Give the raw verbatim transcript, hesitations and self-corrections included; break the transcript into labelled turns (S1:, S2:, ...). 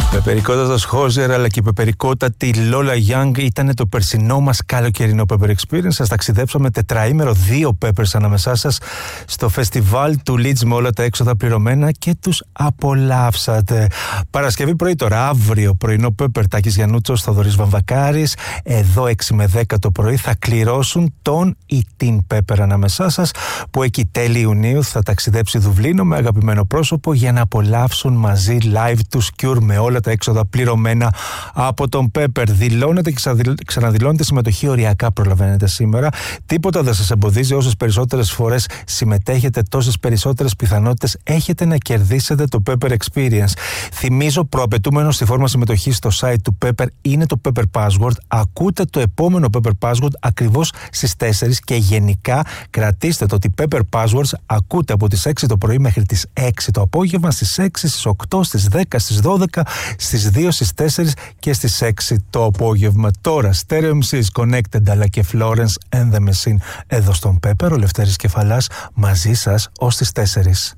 S1: Πεπερικότατος Χόζερ αλλά και η πεπερικότατη Λόλα Young ήταν το περσινό μας καλοκαιρινό Pepper Experience. Σας ταξιδέψαμε τετραήμερο δύο Peppers ανάμεσά σας στο φεστιβάλ του Leeds με όλα τα έξοδα πληρωμένα και τους απολαύσατε. Παρασκευή πρωί τώρα, αύριο πρωινό Pepper, Τάκης Γιαννούτσος, Θοδωρής Βαμβακάρης. Εδώ έξι με δέκα το πρωί θα κληρώσουν τον ή την Pepper ανάμεσά σας, που εκεί τέλη Ιουνίου θα ταξιδέψει Δουβλίνο με αγαπημένο πρόσωπο για να απολαύσουν μαζί live του Cure με όλα τα έξοδα πληρωμένα από τον Pepper. Δηλώνετε και ξαναδηλώνετε συμμετοχή οριακά, προλαβαίνετε σήμερα. Τίποτα δεν σας εμποδίζει. Όσες περισσότερες φορές συμμετέχετε, τόσες περισσότερες πιθανότητες έχετε να κερδίσετε το Pepper Experience. Θυμίζω, προαπαιτούμενο στη φόρμα συμμετοχής στο site του Pepper είναι το Pepper Password. Ακούτε το επόμενο Pepper Password ακριβώς στις τέσσερις και γενικά κρατήστε το ότι Pepper Passwords ακούτε από τις έξι το πρωί μέχρι τις έξι το απόγευμα, στις έξι, στις οκτώ, στις δέκα, στις δώδεκα, στις δύο, στις τέσσερις και στις έξι το απόγευμα. Τώρα, Stereo εμ σις, Connected αλλά και Florence and the Machine εδώ στον Pepper. Ο Λευτέρης Κεφαλάς μαζί σας ως τις τέσσερις.